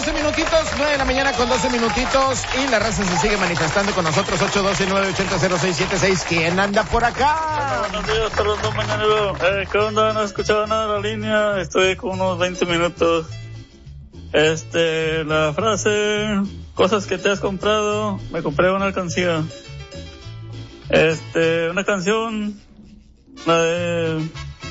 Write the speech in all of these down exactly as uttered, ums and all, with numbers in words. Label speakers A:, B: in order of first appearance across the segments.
A: doce minutitos, nueve de la mañana con doce minutitos. Y la raza se sigue manifestando con nosotros. ocho uno dos, nueve ocho cero, cero seis siete seis. ¿Quién anda por acá?
B: Buenos días, Fernando Mañanero. Eh, ¿Qué onda? No he escuchado nada de la línea. Estoy con unos veinte minutos. Este, la frase, cosas que te has comprado. Me compré una alcancía. Este, una canción, la de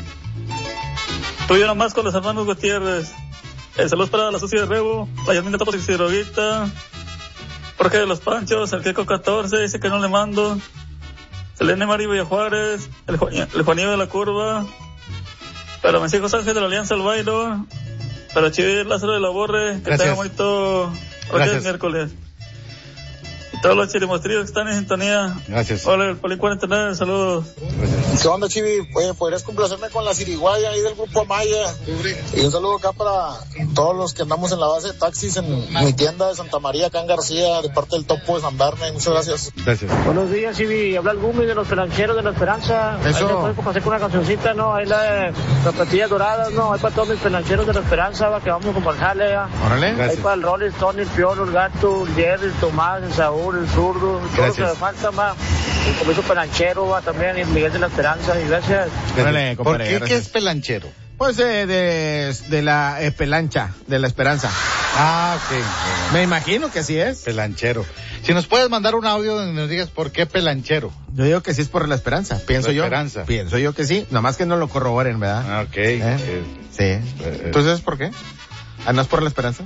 B: Tú y yo nomás con los hermanos Gutiérrez. Eh, saludos para la Susi de Rebo, la Yasmin de Topos y Ciroguita, Jorge de los Panchos, el Keco catorce, dice que no le mando, Selene Mari Villa Juárez, el, Ju- el Juanillo de la Curva, para mis hijos Ángel de la Alianza El Bailo, para Chivi Lázaro de la Borre, que
C: Gracias.
B: tenga bonito
C: Gracias.
B: miércoles. Y todos los chirimostrillos que están en sintonía.
C: Gracias.
B: Hola, el Poli cuarenta y nueve, saludos.
C: Gracias.
D: ¿Qué onda, Chivi? Oye, ¿podrías complacerme con la Siriguaya ahí del grupo Amaya? Y un saludo acá para todos los que andamos en la base de taxis en mi tienda de Santa María, acá en García, de parte del Topo de San Berne. Muchas gracias.
C: Gracias.
E: Buenos días, Chivi. Habla el Gumi de los Pelancheros de la Esperanza.
A: Eso.
E: Ahí me puedes pasar con una cancioncita, ¿no? Ahí la de las pastillas doradas, ¿no? Ahí para todos mis Pelancheros de la Esperanza, va, que vamos con Jale, ¿va?
A: Órale.
E: Ahí
C: Gracias.
E: para el Rolling Stone, el Piolo, el Gato, el Jerry, el Tomás, el Saúl, el Zurdo, todo lo que
C: Gracias.
E: me falta, va. El comienzo Pelanchero, va, también, y el Miguel de la Esperanza, y gracias.
A: Órale,
C: ¿Por
A: compadre,
C: qué? ¿Qué
A: gracias.
C: es pelanchero?
A: Pues eh, de, de la Espelancha, de la Esperanza.
C: Ah, ok.
A: Me imagino que así es.
C: Pelanchero. Si nos puedes mandar un audio donde nos digas por qué pelanchero.
A: Yo digo que sí es por la Esperanza, pienso
C: La
A: yo.
C: Esperanza.
A: Pienso yo que sí, nomás que no lo corroboren, ¿verdad?
C: Ah, ok.
A: ¿Eh?
C: Eh,
A: Sí.
C: eh.
A: ¿Tú sabes por qué? ¿Ah, no es por la Esperanza?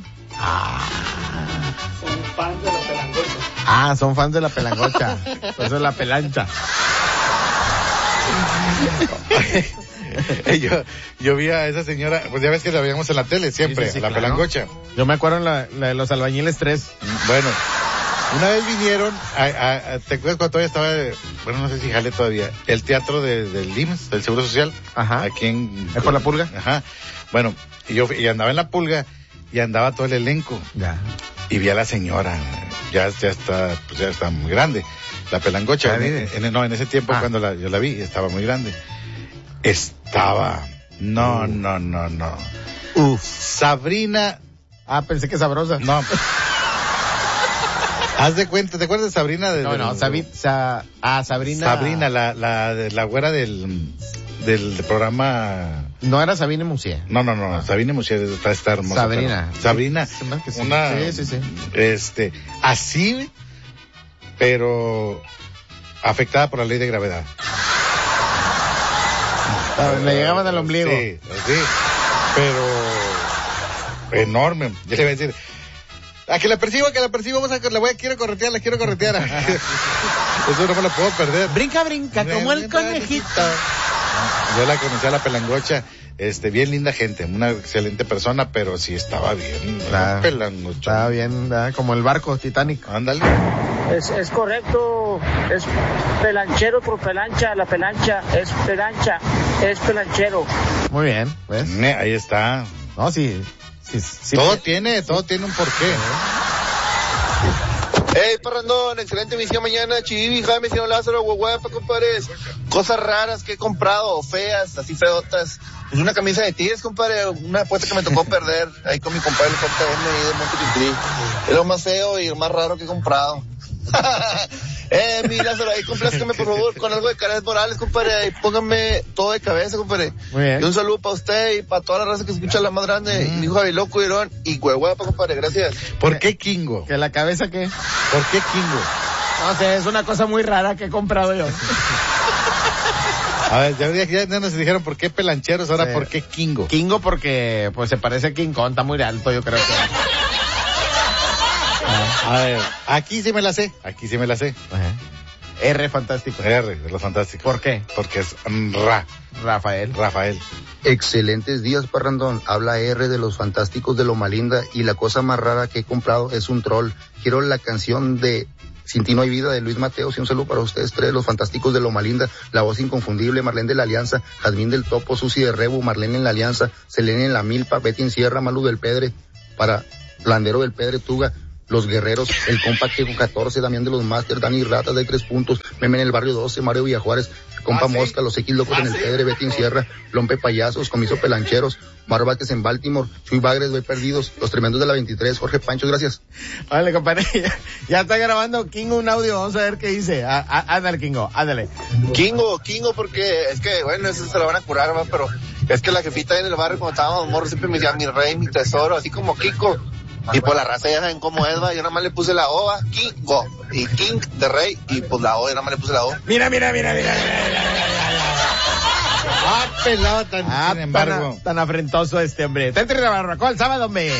A: Ah, son fans de la pelangocha. Por eso es la pelancha.
C: yo, yo vi a esa señora, pues ya ves que la veíamos en la tele siempre,
A: Sí, sí, sí,
C: la
A: claro.
C: pelangocha.
A: Yo me acuerdo en la, la de los albañiles tres.
C: Bueno, una vez vinieron, a, a, a- ¿te acuerdas cuando todavía estaba, de- bueno, no sé si jale todavía, el teatro de, del I M S S, del Seguro Social?
A: Ajá.
C: Aquí en...
A: ¿Es por la Pulga?
C: Ajá. Bueno, y yo y andaba en la Pulga y andaba todo el elenco.
A: Ya.
C: Y vi a la señora, ya, ya está, pues ya está muy grande, la pelangocha.
A: ¿Ya
C: En,
A: vive?
C: en- no, en ese tiempo
A: Ah.
C: cuando la, yo la vi, estaba muy grande. Estaba, no, no, no, no.
A: Uf.
C: Sabrina,
A: Ah, pensé que sabrosa.
C: no. Haz de cuenta, ¿te acuerdas de Sabrina? De,
A: No,
C: del-
A: no, Sabi, Sa, ah, Sabrina.
C: Sabrina, la, la, de- la güera del, del programa.
A: No era Sabine Musier.
C: No, no, no, Sabrina Musier está, está hermosa.
A: Sabrina.
C: pero- Sabrina.
A: Sí, se me hace que sí.
C: Una,
A: Sí, sí, sí.
C: Este, así, pero afectada por la ley de gravedad.
A: Ah, le llegaban al ombligo.
C: Sí, sí, pero enorme. Yo le voy a decir, a que la percibo, a que la percibo, vamos a, la voy a, quiero corretear, la quiero corretear. Eso no me lo puedo perder.
A: Brinca, brinca, como el conejito.
C: Yo la conocí a la pelangocha, este, bien linda gente, una excelente persona, pero sí estaba bien,
A: Ah,
C: la pelangocha.
A: Estaba bien, ¿verdad? Como el barco Titanic.
C: Ándale.
E: Es, es correcto, es pelanchero por pelancha, la pelancha es pelancha, es pelanchero.
A: Muy bien, ¿ves?
C: Ne, Ahí está.
A: No, sí. sí, sí
C: Todo
A: sí.
C: tiene, todo tiene un porqué.
F: Hey, Parrandón, excelente emisión mañana. Chivi, Jaime, señor Lázaro, guaguapa, compadres. Cosas raras que he comprado, feas, así feotas. Pues una camisa de Tigres, compadre, una apuesta que me tocó perder ahí con mi compadre el J M ahí de Montecristi. Es lo más feo y lo más raro que he comprado. eh, mi Lázaro, ahí complázcame por favor con algo de Caras Morales, compadre, ahí pónganme todo de cabeza, compadre.
A: Muy bien.
F: Y un saludo para usted y para toda la raza que escucha la más grande,
C: Mm.
F: mi hijo Javiloco, Irón y Huehuapa, compadre, gracias.
C: ¿Por qué Kingo?
A: ¿Que la cabeza qué?
C: ¿Por qué Kingo?
A: No sé, es una cosa muy rara que he comprado yo.
C: A ver, ya, ya, ya nos dijeron por qué pelancheros, ahora
A: Sí.
C: por qué Kingo.
A: Kingo porque, pues, se parece a King Kong, está muy alto, yo creo que.
C: A ver, aquí sí me la sé, aquí sí me la sé.
A: Ajá. R fantástico.
C: R, de los fantásticos.
A: ¿Por qué?
C: Porque es Ra,
A: Rafael.
C: Rafael.
G: Excelentes días, Parrandón. Habla R de los Fantásticos de Loma Linda y la cosa más rara que he comprado es un troll. Quiero la canción de Sin ti no hay vida de Luis Mateos y un saludo para ustedes tres, los Fantásticos de Loma Linda, la voz inconfundible, Marlene de la Alianza, Jazmín del Topo, Susi de Rebo, Marlene en la Alianza, Selene en la Milpa, Betty en Sierra, Malu del Pedre, para Landero del Pedre, Tuga, Los Guerreros, el compa Checo catorce, Damián de los Masters, Dani Ratas de tres puntos, Meme en el barrio doce, Mario Villajuárez, compa ah, ¿sí? Mosca, los X Locos ah, en el ¿sí? Pedre, Betty Sierra, Lompe Payasos, Comiso Pelancheros, Mario Vázquez en Baltimore, Chuy Bagres, Voy Perdidos, Los Tremendos de la veintitrés, Jorge Pancho, gracias.
A: Vale, compadre, ya, ya está grabando Kingo un audio, vamos a ver qué dice. Á, á, ándale, Kingo, ándale.
F: Kingo, Kingo, porque es que, bueno, eso se lo van a curar, va, pero es que la jefita en el barrio cuando estábamos morros siempre me decía mi rey, mi tesoro, así como Kiko. Y pues la raza ya saben cómo es, va. Yo nada más le puse la O, va, Kingo. Y King de rey, y pues la O, yo nada más le puse la O.
A: Mira, mira, mira, mira, mira, mira.
C: Ah, pelado tan,
A: ah,
C: sin embargo.
A: Tan, tan afrentoso este hombre. Está entre la barbacoa el sábado, hombre.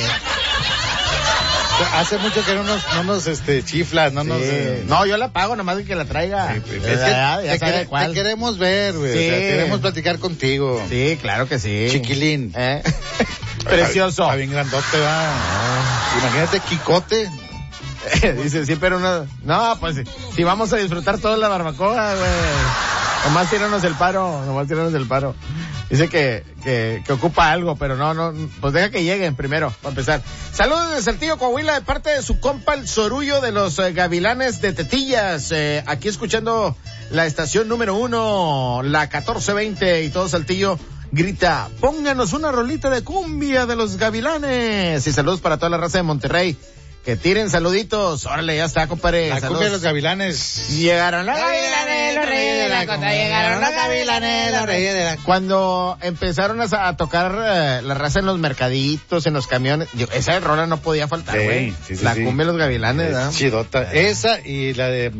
C: Hace mucho que no nos, no nos, este, chiflas, no sí. nos... Eh...
A: No, yo la pago, nomás que la traiga. Sí,
C: es que ya, ya te, quere, te queremos ver, güey. Sí. O sea, queremos platicar contigo.
A: Sí, claro que sí.
C: Chiquilín.
A: ¿Eh? Precioso.
C: Está bien grandote, va. Ah. Imagínate, Quicote.
A: Dice, sí, pero no... No, pues, si vamos a disfrutar toda la barbacoa, güey. Nomás tíranos el paro, nomás tíranos el paro. Dice que, que, que ocupa algo, pero no, no, pues deja que lleguen primero, para empezar. Saludos de Saltillo, Coahuila, de parte de su compa el Sorullo de los eh, Gavilanes de Tetillas. Eh, aquí escuchando la estación número uno, la catorce veinte, y todo Saltillo grita, pónganos una rolita de cumbia de los Gavilanes. Y saludos para toda la raza de Monterrey. Que tiren saluditos. Órale, ya está, compadre.
C: La
A: saludos.
C: cumbia de los Gavilanes.
A: Llegaron los Gavilanes, los Reyes de la Costa. Llegaron los Gavilanes, los Reyes de la Costa. Cuando empezaron a, a tocar eh, la raza en los mercaditos, en los camiones, yo, esa rola no podía faltar, güey. Sí, sí, sí, la sí. cumbia de los Gavilanes, ¿verdad?
C: Chidota. Esa y la de...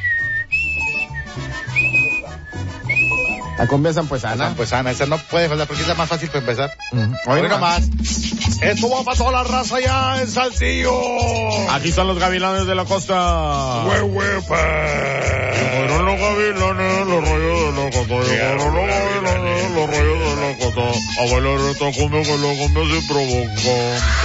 A: La cumbia zampuesana.
C: Zampuesana, esa no puede faltar porque es la más fácil para empezar.
A: Uh-huh. Hoy nomás.
C: Esto va para toda la raza ya en Saltillo.
A: Aquí están los Gavilanes de la Costa.
C: Hue, hue,
A: llegaron los Gavilanes, los Reyes de la Costa. Llegaron los Gavilanes, los Reyes de la Costa. A bailar esta cumbia que la cumbia se provoca.